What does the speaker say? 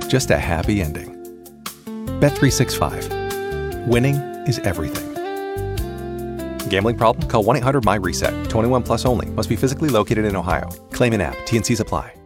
just a happy ending. Bet365. Winning is everything. Gambling problem? Call 1-800-MY-RESET. 21 plus only. Must be physically located in Ohio. Claim in app. T&Cs apply.